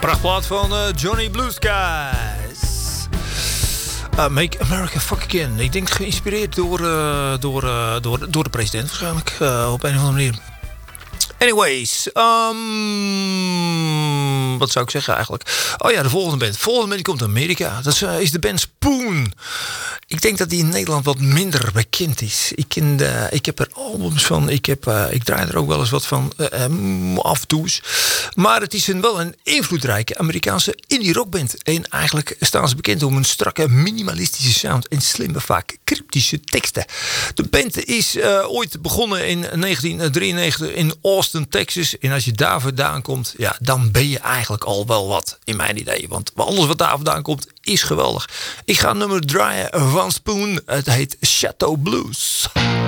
Prachtplaat van Johnny Blue Skies. Make America Fuck Again. Ik denk geïnspireerd door de president waarschijnlijk. Op een of andere manier. Anyways, wat zou ik zeggen eigenlijk? Oh ja, de volgende band. De volgende band die komt uit Amerika. Dat is de band Spoon. Ik denk dat die in Nederland wat minder bekend is. Ik heb er albums van. Ik draai er ook wel eens wat van af en toe. Maar het is wel een invloedrijke Amerikaanse indie rockband. En eigenlijk staan ze bekend om een strakke minimalistische sound en slimme, vaak cryptische teksten. De band is ooit begonnen in 1993 in Austin, Texas. En als je daar vandaan komt, ja, dan ben je eigenlijk al wel wat, in mijn idee. Want alles wat daar vandaan komt, is geweldig. Ik ga een nummer draaien van Spoon. Het heet Chateau Blues.